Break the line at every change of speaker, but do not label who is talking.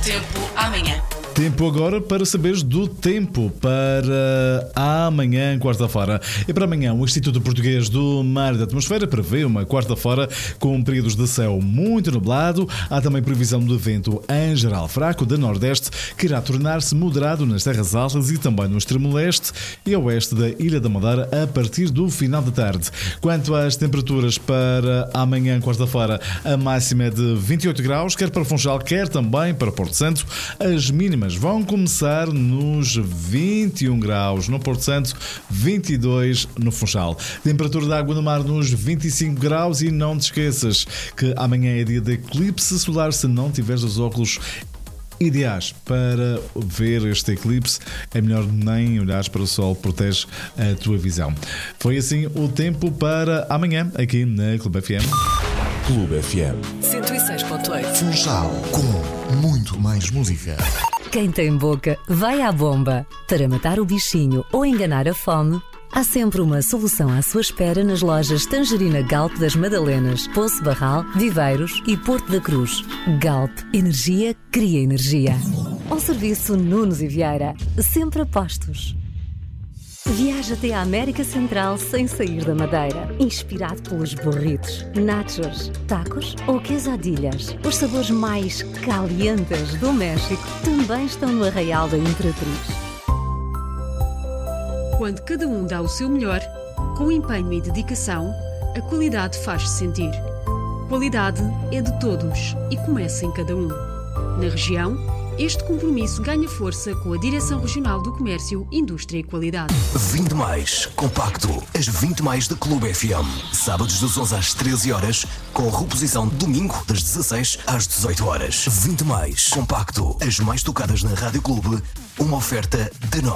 tempo amanhã.
Tempo agora para saberes do tempo para amanhã, quarta-feira. E para amanhã, o Instituto Português do Mar e da Atmosfera prevê uma quarta-feira com períodos de céu muito nublado. Há também previsão de vento em geral fraco de nordeste, que irá tornar-se moderado nas terras altas e também no extremo leste e oeste da Ilha da Madeira a partir do final da tarde. Quanto às temperaturas para amanhã, quarta-feira, a máxima é de 28 graus, quer para Funchal, quer também para Porto Santo. As mínimas vão começar nos 21 graus no Porto Santo, 22 no Funchal. Temperatura da água no mar nos 25 graus e não te esqueças que amanhã é dia de eclipse solar se não tiveres os óculos ideais para ver este eclipse. É melhor nem olhares para o sol, protege a tua visão. Foi assim o tempo para amanhã aqui na Clube FM.
Clube FM
106.8.
Funchal, com muito mais música.
Quem tem boca, vai à bomba. Para matar o bichinho ou enganar a fome, há sempre uma solução à sua espera nas lojas Tangerina Galp das Madalenas, Poço Barral, Viveiros e Porto da Cruz. Galp, energia cria energia. Ao serviço Nunes e Vieira, sempre a postos. Viaja até a América Central sem sair da Madeira. Inspirado pelos burritos, nachos, tacos ou quesadillas. Os sabores mais calientes do México também estão no Arraial da Imperatriz.
Quando cada um dá o seu melhor, com empenho e dedicação, a qualidade faz-se sentir. Qualidade é de todos e começa em cada um. Na região, este compromisso ganha força com a Direção Regional do Comércio, Indústria e Qualidade.
20 mais, compacto, as 20 mais da Clube FM. Sábados das 11 às 13 horas, com reposição domingo das 16 às 18 horas. 20 mais, compacto, as mais tocadas na Rádio Clube, uma oferta de nós.